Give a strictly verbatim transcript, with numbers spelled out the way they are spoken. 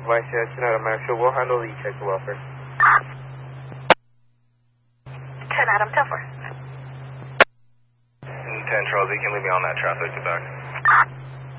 Vice ten Adam Marshall, we'll handle the check to welfare. ten Adam, ten four. ten Charles, you can leave me on that traffic to back.